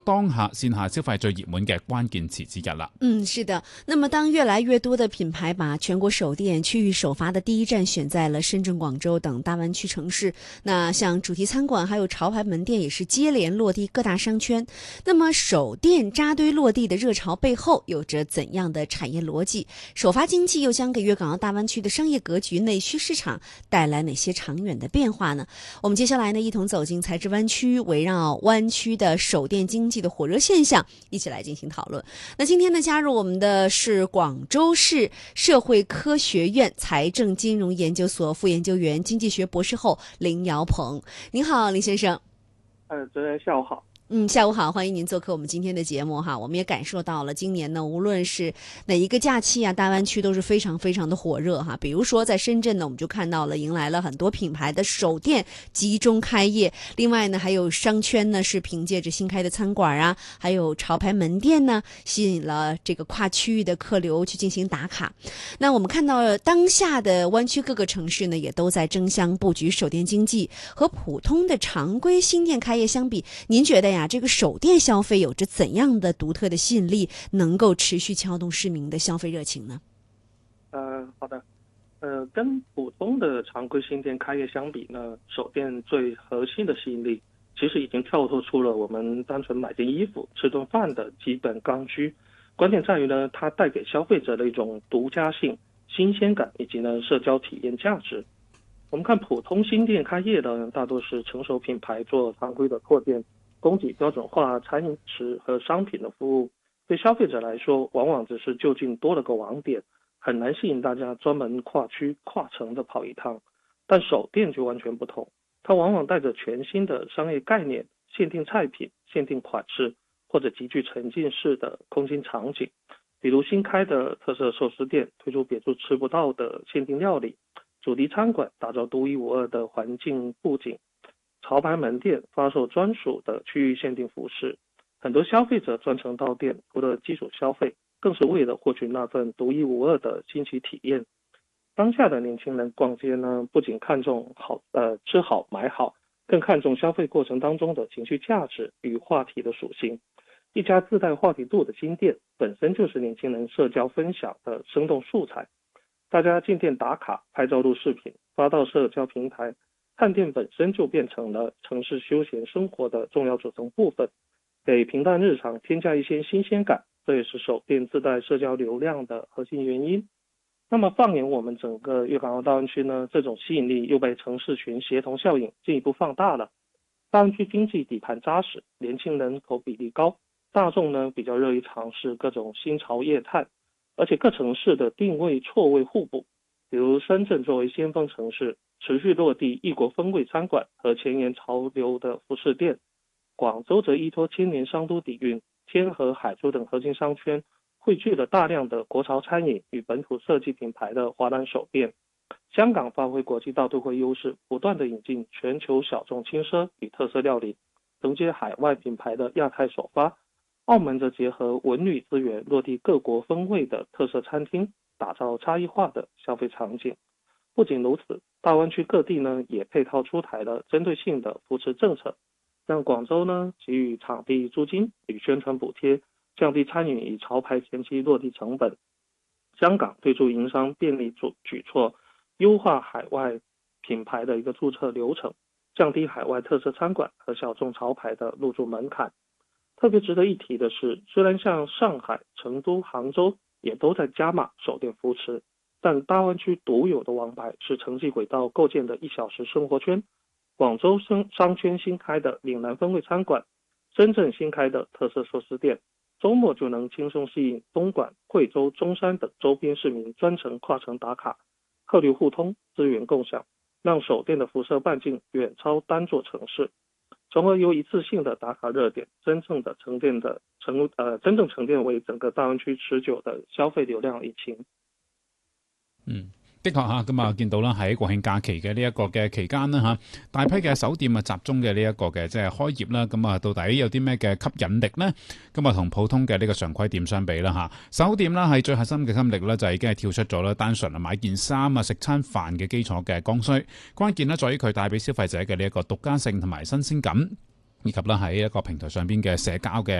當下線下消費最熱門嘅關鍵詞之一啦。 是的。那麼當越來越多的品牌把全國首店區域首發的第一站選在了深圳、廣州等大灣區城市，那像主題餐館還有潮牌門店也是接連落地各大商圈。那麼首店扎堆落地的熱潮背後有着怎樣的產業邏輯？首發經濟又將給粵港澳大灣區的商業格局、內需市場帶來哪些長遠的變化呢？我們接下來呢，一同走進財智灣區，圍繞灣區的首店經濟的火熱現象一起來進行討論。那今天呢，加入我們的是廣州市社會科學院財政金融研究所副研究員、經濟學博士後林堯鵬。您好，林先生。 主持人下午好。 下午好，歡迎您做客我們今天的節目哈。我們也感受到了今年呢，無論是哪一個假期啊，大灣區都是非常非常的火熱哈。比如說在深圳呢，我們就看到了迎來了很多品牌的首店集中開業。另外呢，還有商圈呢是憑借着新開的餐館啊，還有潮牌門店呢，吸引了這個跨區域的客流去進行打卡。那我們看到當下的灣區各個城市呢，也都在爭相布局首店經濟。和普通的常規新店開業相比，您覺得呀，這個首店消費有着怎樣的獨特的吸引力，能夠持續撬動市民的消費熱情呢？ 好的，跟普通的常規新店開業相比呢，首店最核心的吸引力其實已經跳脫出了我們單純買件衣服、吃頓飯的基本剛需，關鍵在於呢，它帶給消費者的一種獨家性、新鮮感以及呢社交體驗價值。我們看普通新店開業的大多是成熟品牌做常規的拓店，供給標準化餐飲食和商品的服務，對消費者來說往往只是就近多了個網點，很難吸引大家專門跨區跨城的跑一趟。但首店就完全不同，它往往帶着全新的商業概念、限定菜品、限定款式或者極具沉浸式的空間場景，比如新開的特色壽司店推出別處吃不到的限定料理，主題餐館打造獨一無二的環境布景，潮牌門店發售專屬的區域限定服飾。很多消費者專程到店，除了基礎消費，更是為了獲取那份獨一無二的新奇體驗。當下的年輕人逛街呢，不僅看重吃好買好，更看重消費過程當中的情緒價值與話題的屬性。一家自帶話題度的新店，本身就是年輕人社交分享的生動素材。大家進店打卡、拍照錄視頻，發到社交平台，探店本身就變成了城市休閒生活的重要組成部分，給平淡日常添加一些新鮮感，這也是首店自帶社交流量的核心原因。那麼放眼我們整個粵港澳大灣區呢，這種吸引力又被城市群協同效應進一步放大了。大灣區經濟底盤紮實，年輕人口比例高，大眾呢比較樂意嘗試各種新潮業態，而且各城市的定位錯位互補。比如深圳作為先鋒城市，持續落地異國風味餐館和前沿潮流的服飾店，廣州則依託千年商都底蘊，天河、海珠等核心商圈，匯聚了大量的國潮餐飲與本土設計品牌的華南首店。香港發揮國際大都會優勢，不斷地引進全球小眾輕奢與特色料理，承接海外品牌的亞太首發。澳門則結合文旅資源，落地各國風味的特色餐廳，打造差異化的消費場景。不僅如此，大灣區各地呢也配套出台了針對性的扶持政策，讓廣州呢給予場地租金與宣傳補貼，降低餐飲與潮牌前期落地成本。香港推出營商便利舉措，優化海外品牌的一個註冊流程，降低海外特色餐館和小眾潮牌的入駐門檻。特別值得一提的是，雖然像上海、成都、杭州也都在加碼首店扶持，但大灣區獨有的王牌是城際軌道構建的1小時生活圈。廣州商圈新開的嶺南風味餐館，深圳新開的特色壽司店，周末就能輕鬆吸引東莞、惠州、中山等周邊市民專程跨城打卡，客流互通，資源共享，讓首店的輻射半徑遠超單座城市，從而由一次性的打卡熱點真正沉澱為整個大灣區持久的消費流量引擎。 的確嚇，咁啊見到啦，喺國慶假期嘅呢一個嘅期間啦嚇，大批嘅首店啊集中嘅呢一個嘅即係開業啦，咁啊到底有啲咩嘅吸引力呢？咁啊同普通嘅呢個常規店相比啦嚇，首店啦係最核心嘅吸引力咧就已經係跳出咗啦，單純啊買件衫啊食餐飯嘅基礎嘅剛需，關鍵咧在於佢帶俾消費者嘅呢一個獨家性同埋新鮮感。 以及啦喺一個平台上邊嘅社交嘅